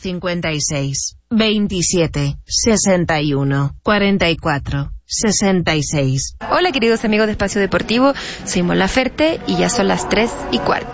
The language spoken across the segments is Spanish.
56 27 61 44 66. Hola queridos amigos de Espacio Deportivo, soy Mon Laferte y ya son las 3:15.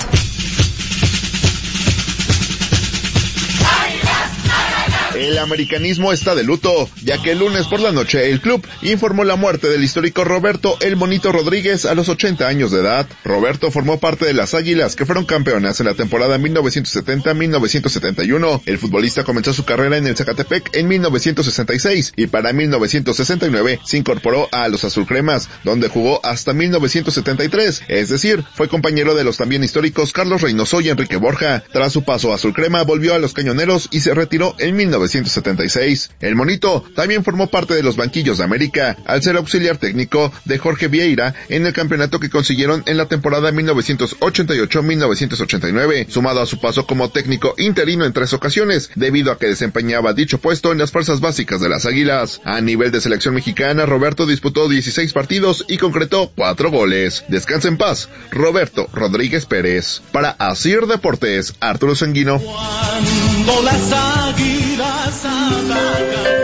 El americanismo está de luto, ya que el lunes por la noche el club informó la muerte del histórico Roberto El Monito Rodríguez a los 80 años de edad. Roberto formó parte de las Águilas, que fueron campeonas en la temporada 1970-1971. El futbolista comenzó su carrera en el Zacatepec en 1966 y para 1969 se incorporó a los azulcremas, donde jugó hasta 1973, es decir, fue compañero de los también históricos Carlos Reynoso y Enrique Borja. Tras su paso a azulcrema volvió a los cañoneros y se retiró en 1976. El Monito también formó parte de los banquillos de América, al ser auxiliar técnico de Jorge Vieira en el campeonato que consiguieron en la temporada 1988-1989, sumado a su paso como técnico interino en 3 ocasiones, debido a que desempeñaba dicho puesto en las fuerzas básicas de las Águilas. A nivel de selección mexicana, Roberto disputó 16 partidos y concretó 4 goles. Descansa en paz, Roberto Rodríguez Pérez. Para Asir Deportes, Arturo Sanguino. Cuando las águilas atacan.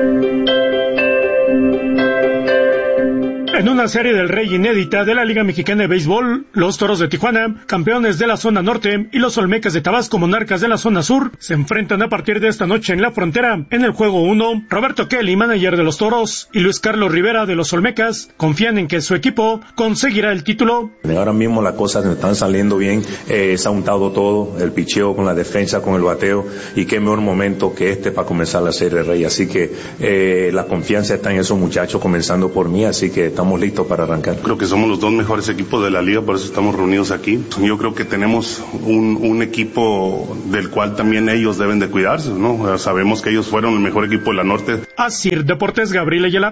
En una serie del Rey inédita de la Liga Mexicana de Béisbol, los Toros de Tijuana, campeones de la zona norte, y los Olmecas de Tabasco, monarcas de la zona sur, se enfrentan a partir de esta noche en la frontera. En el juego 1, Roberto Kelly, manager de los Toros, y Luis Carlos Rivera de los Olmecas, confían en que su equipo conseguirá el título. Ahora mismo las cosas me están saliendo bien, se ha untado todo, el picheo con la defensa, con el bateo, y qué mejor momento que este para comenzar la serie del Rey. Así que la confianza está en esos muchachos, comenzando por mí, así que estamos listos para arrancar. Creo que somos los 2 mejores equipos de la liga, por eso estamos reunidos aquí. Yo creo que tenemos un equipo del cual también ellos deben de cuidarse, ¿no? Sabemos que ellos fueron el mejor equipo de la norte. Asir Deportes, Gabriel Ayala.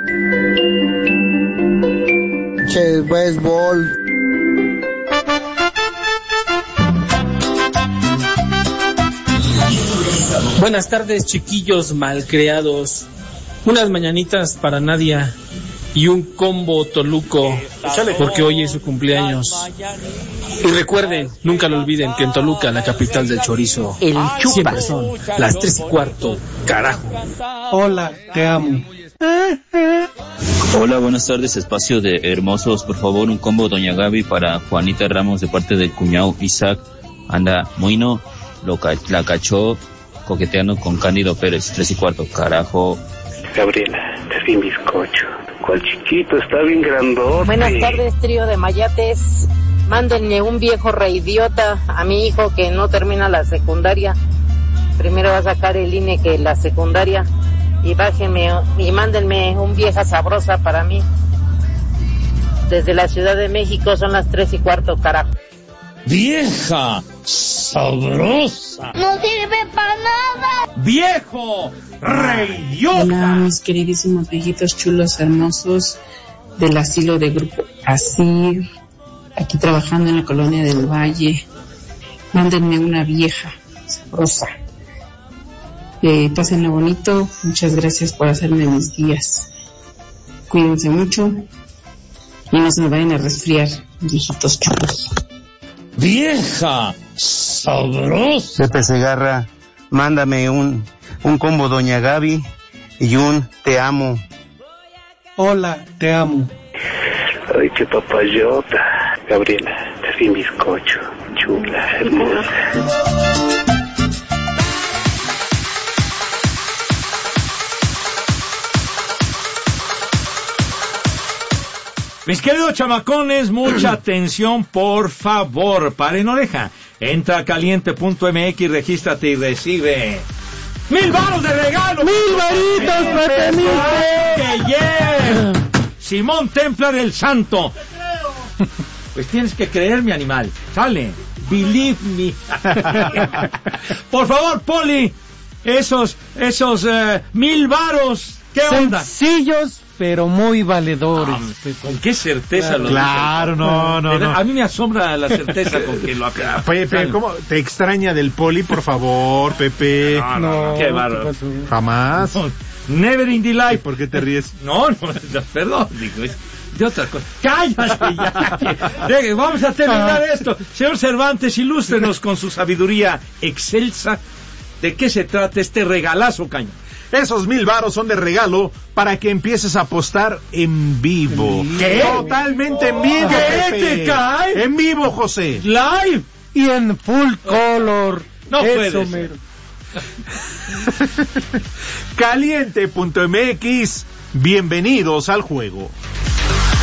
Béisbol. Buenas tardes, chiquillos malcriados. Unas mañanitas para Nadia y un combo Toluco, porque hoy es su cumpleaños. Y recuerden, nunca lo olviden, que en Toluca, la capital del chorizo, el chupa, siempre son las 3:15, carajo. Hola, te amo. Hola, buenas tardes, espacio de hermosos, por favor, un combo Doña Gaby para Juanita Ramos de parte del cuñado Isaac. Anda, Moino, la cachó coqueteando con Cándido Pérez, 3:15, carajo. Gabriela, sin bizcocho. ¿Cuál chiquito? Está bien grandote. Buenas tardes, trío de mayates. Mándenme un viejo reidiota a mi hijo que no termina la secundaria. Primero va a sacar el INE que la secundaria. Y bájenme y mándenme un vieja sabrosa para mí. Desde la Ciudad de México son las 3:15, carajo. Vieja sabrosa. No sirve para nada. Viejo reidiota. Hola, mis queridísimos viejitos chulos hermosos del asilo de Grupo Asir, aquí trabajando en la colonia del Valle. Mándenme una vieja sabrosa. Pásenlo bonito. Muchas gracias por hacerme mis días. Cuídense mucho y no se me vayan a resfriar, viejitos chulos. Vieja sabrosa. Pepe Segarra, mándame un combo Doña Gaby y un te amo. Hola, te amo. Ay, qué papayota. Gabriela, sin bizcocho. Chula, hermosa. Mis queridos chamacones, mucha atención, por favor. Paren oreja. Entra a caliente.mx, regístrate y recibe 1000 varos de regalo. 1000 varitos, Pepe, 1000. ¡Que yeah! Simón Templar el Santo. Pues tienes que creer, mi animal. Sale. Believe me. Por favor, Poli. Esos 1000 varos. ¿Qué onda? Sencillos, pero muy valedores. ¿Con qué certeza lo Claro, dices? no. A mí me asombra la certeza con que lo aplicas. Pepe, ¿cómo te extraña del Poli, por favor, Pepe? No, qué bárbaro. Jamás. No, never in the life. ¿Por qué te ríes? No, perdón, digo, es de otra cosa. ¡Cállate ya! Vamos a terminar esto. Señor Cervantes, ilústrenos con su sabiduría excelsa. de qué se trata este regalazo, Caña. Esos 1,000 varos son de regalo para que empieces a apostar en vivo. ¿Qué? Totalmente en vivo, ¿Qué Pepe. te cae? En vivo, José. Live. Y en full color. No Eso, puede ser. mero. Caliente.mx. Bienvenidos al juego.